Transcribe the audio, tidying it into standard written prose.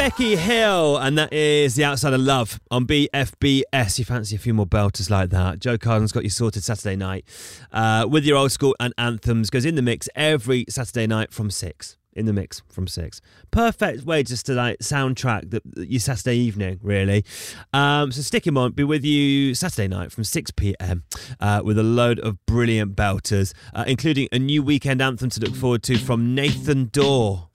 Becky Hill, and that is The Outside of Love on BFBS. You fancy a few more belters like that? Joe Carden's got you sorted Saturday night with your old school and anthems. Goes in the mix every Saturday night from 6. In the mix from 6. Perfect way just to like soundtrack your Saturday evening, really. So stick him on. Be with you Saturday night from 6 p.m. With a load of brilliant belters, including a new weekend anthem to look forward to from Nathan Dawe.